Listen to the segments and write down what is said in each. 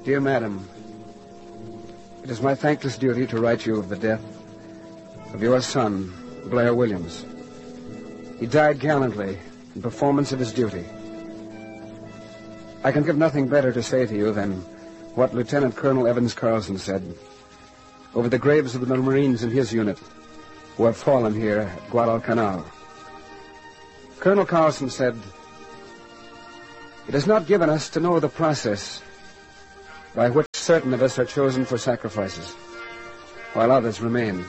Dear Madam, it is my thankless duty to write you of the death of your son, Blair Williams. He died gallantly in performance of his duty. I can give nothing better to say to you than what Lieutenant Colonel Evans Carlson said over the graves of the Marines in his unit who have fallen here at Guadalcanal. Colonel Carlson said, "It is not given us to know the process by which certain of us are chosen for sacrifices, while others remain.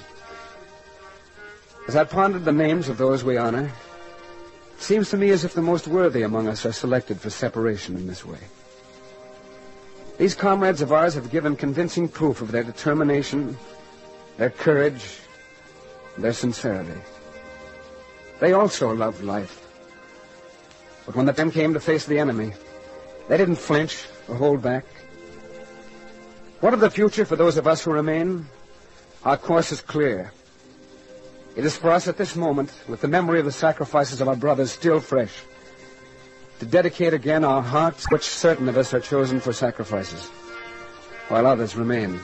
As I pondered the names of those we honor, it seems to me as if the most worthy among us are selected for separation in this way. These comrades of ours have given convincing proof of their determination, their courage, and their sincerity. They also loved life. But when the time came to face the enemy, they didn't flinch or hold back. What of the future for those of us who remain? Our course is clear. It is for us at this moment, with the memory of the sacrifices of our brothers still fresh, to dedicate again our hearts, which certain of us are chosen for sacrifices, while others remain.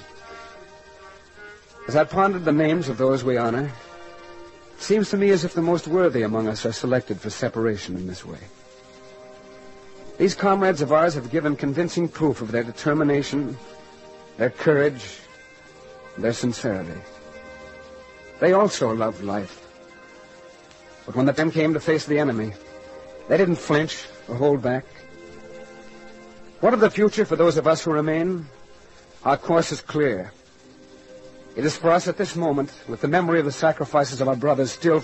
As I pondered the names of those we honor, it seems to me as if the most worthy among us are selected for separation in this way. These comrades of ours have given convincing proof of their determination, their courage, and their sincerity. They also loved life. But when the time came to face the enemy, they didn't flinch or hold back. What of the future for those of us who remain? Our course is clear. It is for us at this moment, with the memory of the sacrifices of our brothers still